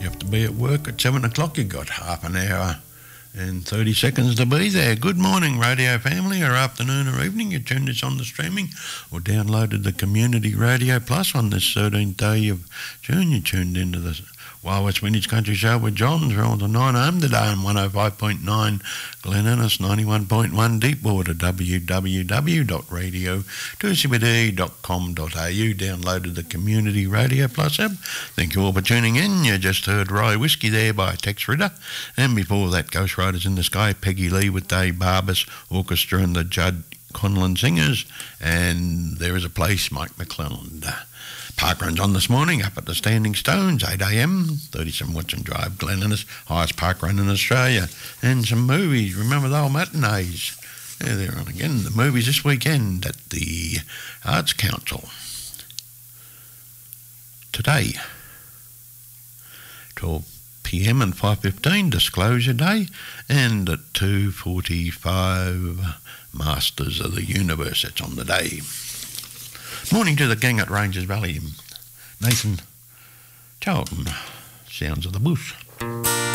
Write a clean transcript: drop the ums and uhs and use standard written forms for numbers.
You have to be at work at 7 o'clock. You've got half an hour and 30 seconds to be there. Good morning, radio family, or afternoon or evening. You tuned this on the streaming or downloaded the Community Radio Plus on this 13th day of June. You tuned into the Wild West Vintage Country Show with John through the 9 home today on 105.9 Glen Innes, 91.1 Deepwater, www.radio2cbd.com.au. Downloaded the Community Radio Plus app. Thank you all for tuning in. You just heard Rye Whiskey there by Tex Ritter, and before that, Ghost Riders in the Sky, Peggy Lee with Dave Barbas Orchestra and the Judd Conlon Singers, and There Is a Place, Mike McClelland. Parkruns on this morning up at the Standing Stones, 8 a.m, 37 Watson Drive, Glen Innes, highest parkrun in Australia. And some movies, remember the old matinees? Yeah, they're on again. The movies this weekend at the Arts Council. Today, 12 p.m. and 5:15, Disclosure Day, and at 2:45, Masters of the Universe. That's on the day. Morning to the gang at Ranges Valley. Nathan Charlton, Sounds of the Bush.